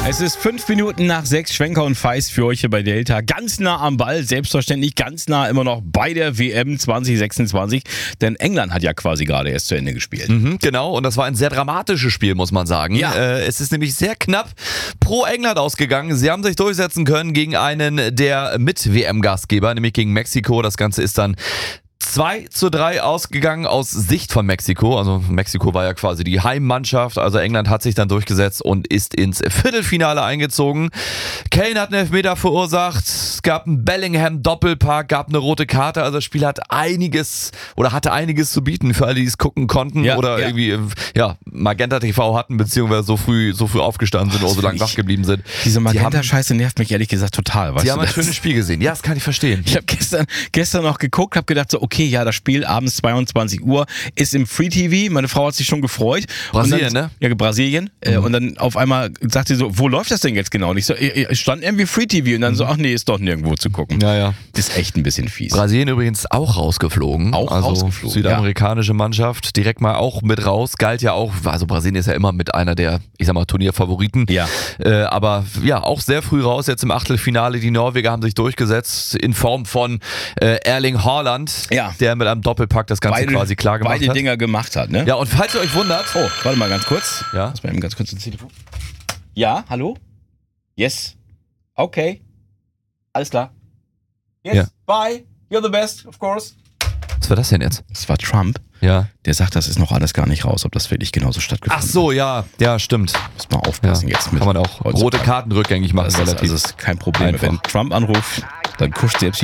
Es ist 5 Minuten nach 6, Schwenker und Feist für euch hier bei Delta. Ganz nah am Ball, selbstverständlich ganz nah immer noch bei der WM 2026. Denn England hat ja quasi gerade erst zu Ende gespielt. Genau, und das war ein sehr dramatisches Spiel, muss man sagen. Ja. Es ist nämlich sehr knapp pro England ausgegangen. Sie haben sich durchsetzen können gegen einen der Mit-WM-Gastgeber, nämlich gegen Mexiko. Das Ganze ist dann 2:3 ausgegangen aus Sicht von Mexiko. Also Mexiko war ja quasi die Heimmannschaft. Also England hat sich dann durchgesetzt und ist ins Viertelfinale eingezogen. Kane hat einen Elfmeter verursacht. Es gab einen Bellingham-Doppelpack, gab eine rote Karte. Also das Spiel hat einiges oder hatte einiges zu bieten für alle, die es gucken konnten oder irgendwie Magenta TV hatten, beziehungsweise so früh aufgestanden sind oder so lange wach geblieben sind. Diese Magenta-Scheiße nervt mich ehrlich gesagt total. Die haben ein schönes Spiel gesehen. Ja, das kann ich verstehen. Ich habe gestern noch geguckt, habe gedacht so, okay, ja, das Spiel abends 22 Uhr ist im Free TV. Meine Frau hat sich schon gefreut. Brasilien, ne? Ja, Brasilien. Und dann auf einmal sagt sie so, wo läuft das denn jetzt genau? Und ich so, es stand irgendwie Free TV. Und dann so, ach nee, ist doch nirgendwo zu gucken. Ja. Das ist echt ein bisschen fies. Brasilien übrigens auch rausgeflogen. Rausgeflogen. Südamerikanische Mannschaft direkt mal auch mit raus. Galt ja auch, also Brasilien ist ja immer mit einer der, ich sag mal, Turnierfavoriten. Ja. Aber ja, auch sehr früh raus. Jetzt im Achtelfinale. Die Norweger haben sich durchgesetzt in Form von Erling Haaland. Ja. Der mit einem Doppelpack das Ganze quasi klar gemacht hat. Beide Dinger gemacht hat, ne? Ja, und falls ihr euch wundert... Oh, warte mal ganz kurz. Ja? Lass mal eben ganz kurz ins Telefon. Ja, hallo? Yes. Okay. Alles klar. Yes, Ja. bye. You're the best, of course. Was war das denn jetzt? Das war Trump. Ja. Der sagt, das ist noch alles gar nicht raus, ob das wirklich genauso stattgefunden hat. Ach so, ja, stimmt. Muss mal aufpassen jetzt mit. Kann man auch rote Karten rückgängig machen, Das ist kein Problem. Einfach. Wenn Trump anruft, dann kuscht selbst